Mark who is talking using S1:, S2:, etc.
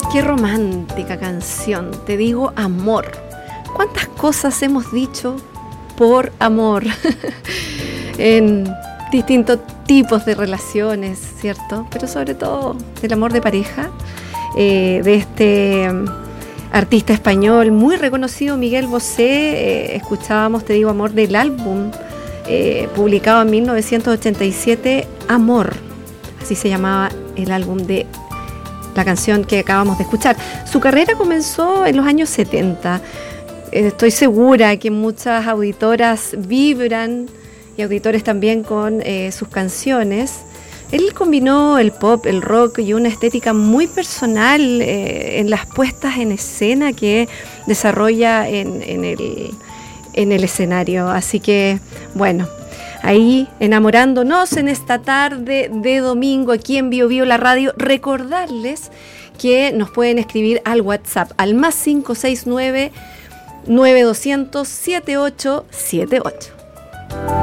S1: Qué romántica canción, te digo amor. ¿Cuántas cosas hemos dicho por amor? En distintos tipos de relaciones, ¿cierto? Pero sobre todo del amor de pareja, de este artista español muy reconocido, Miguel Bosé. Escuchábamos, te digo amor, del álbum publicado en 1987, Amor. Así se llamaba el álbum de la canción que acabamos de escuchar. Su carrera comenzó en los años 70. Estoy segura que muchas auditoras vibran y auditores también con sus canciones. Él combinó el pop, el rock y una estética muy personal en las puestas en escena que desarrolla en el escenario. Así que, bueno, ahí enamorándonos en esta tarde de domingo aquí en Bio Bio la radio. Recordarles que nos pueden escribir al WhatsApp al +569 9200 7878.